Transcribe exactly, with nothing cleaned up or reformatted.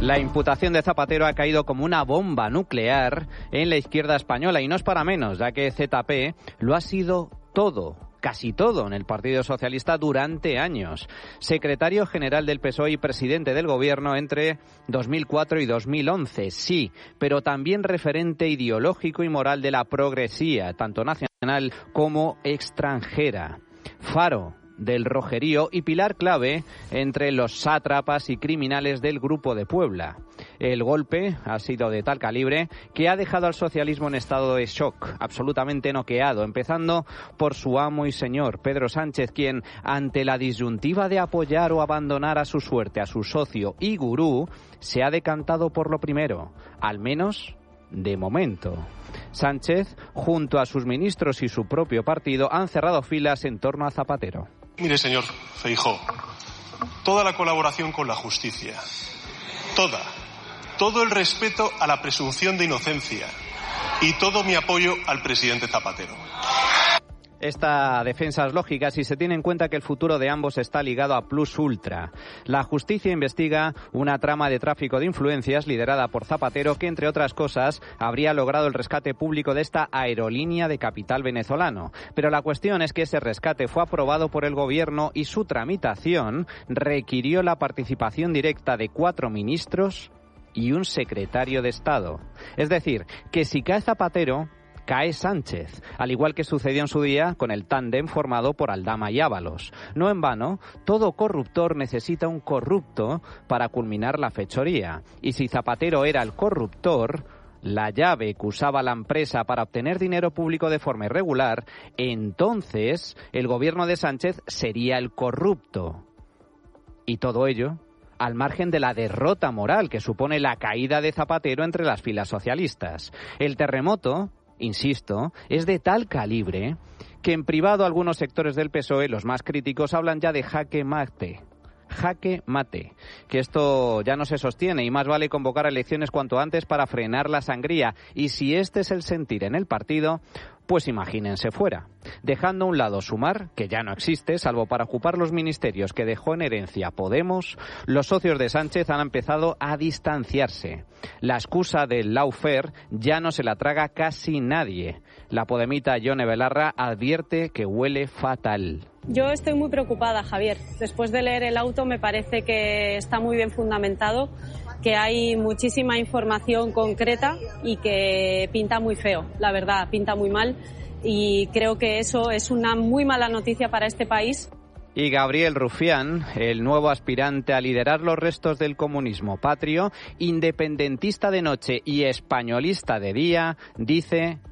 La imputación de Zapatero ha caído como una bomba nuclear en la izquierda española y no es para menos, ya que Z P lo ha sido todo, casi todo en el Partido Socialista durante años. Secretario general del P S O E y presidente del Gobierno entre dos mil cuatro y dos mil once, sí, pero también referente ideológico y moral de la progresía, tanto nacional como extranjera. Faro del Rojerío y pilar clave entre los sátrapas y criminales del Grupo de Puebla. El golpe ha sido de tal calibre que ha dejado al socialismo en estado de shock, absolutamente noqueado, empezando por su amo y señor, Pedro Sánchez, quien, ante la disyuntiva de apoyar o abandonar a su suerte a su socio y gurú, se ha decantado por lo primero, al menos de momento. Sánchez, junto a sus ministros y su propio partido, han cerrado filas en torno a Zapatero. Mire, señor Feijóo, toda la colaboración con la justicia, toda, todo el respeto a la presunción de inocencia y todo mi apoyo al presidente Zapatero. Esta defensa es lógica si se tiene en cuenta que el futuro de ambos está ligado a Plus Ultra. La justicia investiga una trama de tráfico de influencias liderada por Zapatero que, entre otras cosas, habría logrado el rescate público de esta aerolínea de capital venezolano. Pero la cuestión es que ese rescate fue aprobado por el gobierno y su tramitación requirió la participación directa de cuatro ministros y un secretario de Estado. Es decir, que si cae Zapatero, cae Sánchez, al igual que sucedió en su día con el tándem formado por Aldama y Ábalos. No en vano, todo corruptor necesita un corrupto para culminar la fechoría. Y si Zapatero era el corruptor, la llave que usaba la empresa para obtener dinero público de forma irregular, entonces el gobierno de Sánchez sería el corrupto. Y todo ello al margen de la derrota moral que supone la caída de Zapatero entre las filas socialistas. El terremoto, insisto, es de tal calibre que en privado algunos sectores del P S O E, los más críticos, hablan ya de jaque mate. Jaque mate, que esto ya no se sostiene y más vale convocar elecciones cuanto antes para frenar la sangría. Y si este es el sentir en el partido, pues imagínense fuera, dejando a un lado Sumar, que ya no existe, salvo para ocupar los ministerios que dejó en herencia Podemos. Los socios de Sánchez han empezado a distanciarse. La excusa del lawfare ya no se la traga casi nadie. La podemita Yone Belarra advierte que huele fatal. Yo estoy muy preocupada, Javier. Después de leer el auto me parece que está muy bien fundamentado, que hay muchísima información concreta y que pinta muy feo, la verdad, pinta muy mal, y creo que eso es una muy mala noticia para este país. Y Gabriel Rufián, el nuevo aspirante a liderar los restos del comunismo patrio, independentista de noche y españolista de día, dice